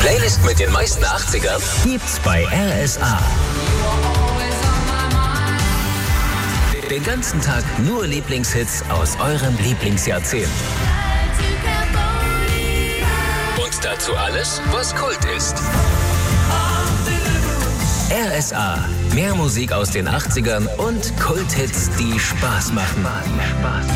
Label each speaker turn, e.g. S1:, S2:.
S1: Playlist mit den meisten 80ern gibt's bei RSA. Den ganzen Tag nur Lieblingshits aus eurem Lieblingsjahrzehnt. Und dazu alles, was Kult ist. RSA. Mehr Musik aus den 80ern und Kulthits, die Spaß machen.